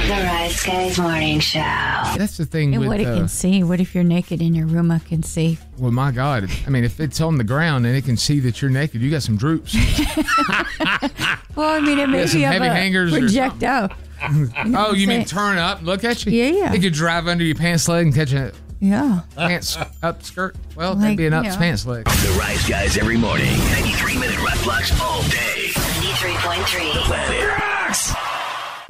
The Rise Guys Morning Show. That's the thing And with... what it can see. What if you're naked in your room? I can see. Well, my God. I mean, if it's on the ground and it can see that you're naked, you got some droops. Well, I mean, it may some be heavy hangers or project out. Oh, you mean turn up? Look at you? Yeah. You could drive under your pants leg and catch a Yeah. pants up skirt. Well, that'd be an up pants leg. The Rise Guys every morning. 93-minute rap blocks all day. 93.3. Planet Rocks.